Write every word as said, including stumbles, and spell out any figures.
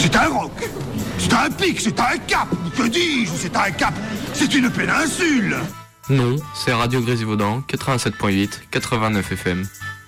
C'est un roc. C'est un pic, c'est un cap. Que dis-je? C'est un cap. C'est une péninsule. Non, c'est Radio Grésivaudan, quatre-vingt-sept point huit, quatre-vingt-neuf F M.